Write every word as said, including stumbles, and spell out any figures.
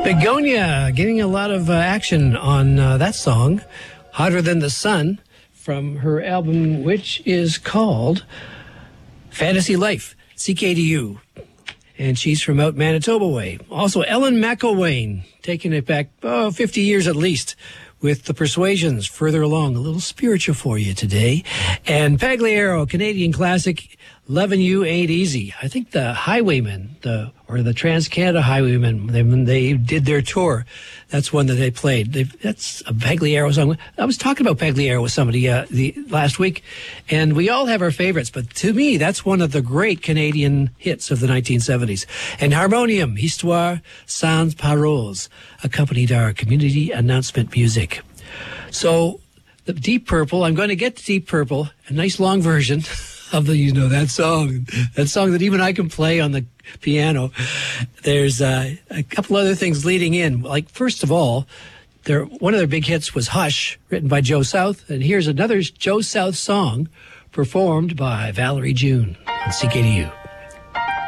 Begonia getting a lot of uh, action on uh, that song, Hotter Than the Sun, from her album, which is called Fantasy Life, C K D U. And she's from out Manitoba way. Also, Ellen McElwain, taking it back oh, fifty years at least, with the Persuasions further along. A little spiritual for you today. And Pagliaro, Canadian classic, Lovin' You Ain't Easy. I think the Highwaymen, the or the Trans-Canada Highwaymen, they, when they did their tour, that's one that they played. They, that's a Pagliaro song. I was talking about Pagliaro with somebody uh, the last week, and we all have our favorites, but to me, that's one of the great Canadian hits of the nineteen seventies. And Harmonium, Histoire sans paroles, accompanied our community announcement music. So, the Deep Purple, I'm going to get to Deep Purple, a nice long version of the, you know, that song, that song that even I can play on the piano. There's uh, a couple other things leading in. Like, first of all, their, one of their big hits was Hush, written by Joe South. And here's another Joe South song performed by Valerie June on C K D U.